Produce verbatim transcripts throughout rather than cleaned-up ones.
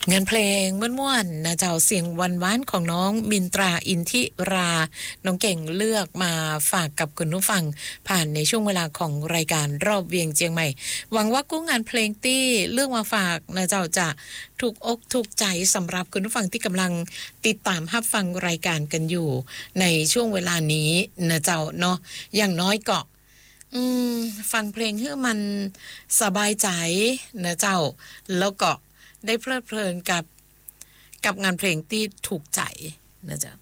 งานเพลงม่วนๆนะเจ้าเสียงวันวานของน้องมินตราอินทิราน้องเก่งเลือกมาฝากกับคุณผู้ฟังผ่านในช่วงเวลาของรายการรอบเวียงเจียงใหม่หวังว่ากู้งานเพลงที่เลือกมาฝากนะเจ้าจะถูกอกถูกใจสำหรับคุณผู้ฟังที่กำลังติดตามรับฟังรายการกันอยู่ในช่วงเวลานี้นะเจ้าเนาะอย่างน้อยก็อืมฟังเพลงให้มันสบายใจนะเจ้าแล้วก็ได้เพลิดเพลินกับกับงานเพลงที่ถูกใจนะจ๊ะ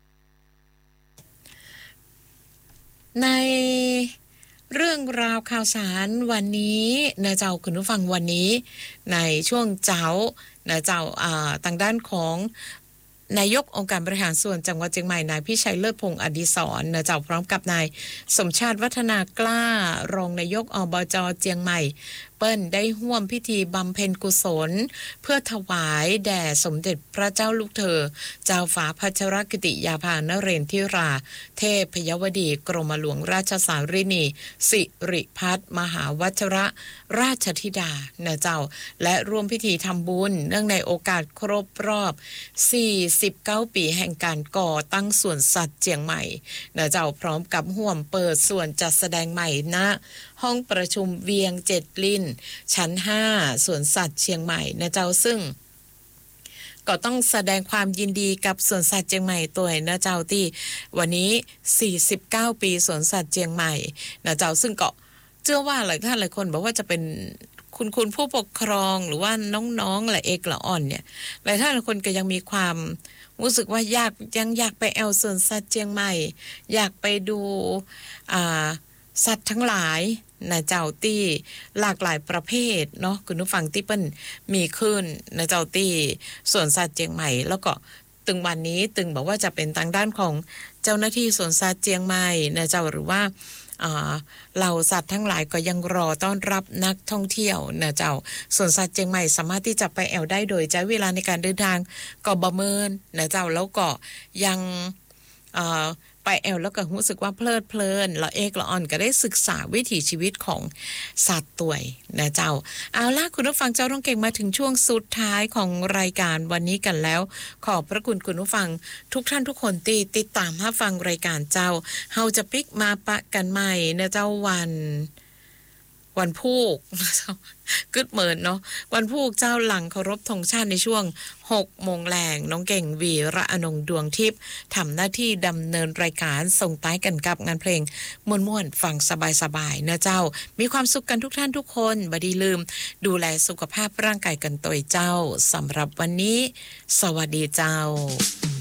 ในเรื่องราวข่าวสารวันนี้นะเจ้าคุณผู้ฟังวันนี้ในช่วงเจ้านะเจ้าอ่าทางด้านของนายกองค์การบริหารส่วนจังหวัดเชียงใหม่นายพิชัยเลิศพงษ์อดิศรนะเจ้าพร้อมกับนายสมชาติวัฒนากล้ารองนายกอบจเชียงใหม่เปิ้ลได้ร่วมพิธีบำเพ็ญกุศลเพื่อถวายแด่สมเด็จพระเจ้าลูกเธอเจ้าฟ้าพัชรกิติยาภานเรนทิราเทพยวดีกรมหลวงราชสารินีสิริพัฒน์มหาวัชระราชธิดานะเจ้าและร่วมพิธีทำบุญเนื่องในโอกาสครบรอบสี่สิบเก้าปีแห่งการก่อตั้งสวนสัตว์เชียงใหม่นะเจ้าพร้อมกับห่วมเปิดส่วนจัดแสดงใหม่ณห้องประชุมเวียงเจ็ดลิ้นชั้นห้าสวนสัตว์เชียงใหม่นะเจ้าซึ่งก็ต้องแสดงความยินดีกับสวนสัตว์เชียงใหม่ตัวนะเจ้าที่วันนี้สี่สิบเก้าปีสวนสัตว์เชียงใหม่นะเจ้าซึ่งก็เชื่อว่าหลายท่านหลายคนบอกว่าจะเป็นคุณคุณผู้ปกครองหรือว่าน้องๆและเอกละอ่อนเนี่ยหลายท่านหลายคนก็ยังมีความรู้สึกว่าอยากยังอยากไปแอลสวนสัตว์เชียงใหม่อยากไปดูอ่าสัตว์ทั้งหลายนะเจ้าตี้หลากหลายประเภทเนาะคุณผู้ฟังที่เปิ้นมีขึ้นนะเจ้าตี้สวนสัตว์เชียงใหม่แล้วก็ตึงวันนี้ตึงบอกว่าจะเป็นทางด้านของเจ้าหน้าที่สวนสัตว์เชียงใหม่นะเจ้าหรือว่าอ่าเหล่าสัตว์ทั้งหลายก็ยังรอต้อนรับนักท่องเที่ยวนะเจ้าสวนสัตว์เชียงใหม่สามารถที่จะไปแอวได้โดยใช้เวลาในการเดินทางก็บ่เมินนะเจ้าแล้วก็ยังอ่าไปแอลแล้วก็รู้สึกว่าเพลิดเพลินละเอกละอ่อนก็ได้ศึกษาวิถีชีวิตของสัตว์ตัวนะเจ้าเอาล่ะคุณผู้ฟังเจ้าต้องเก่งมาถึงช่วงสุดท้ายของรายการวันนี้กันแล้วขอบพระคุณคุณผู้ฟังทุกท่านทุกคนที่ติดตามรับฟังรายการเจ้าเฮาจะปิกมาปะกันใหม่นะเจ้าวันวันพุธนะเจ้ากึดเหมือนเนาะวันพุธเจ้าหลังเคารพธงชาติในช่วงหกโมงแลงน้องเก่งวีระอนงดวงทิพย์ทำหน้าที่ดำเนินรายการส่งท้ายกันกับงานเพลงม่วนๆฟังสบายๆนะเจ้ามีความสุขกันทุกท่านทุกคนบ่ดีลืมดูแลสุขภาพร่างกายกันตัวเจ้าสำหรับวันนี้สวัสดีเจ้า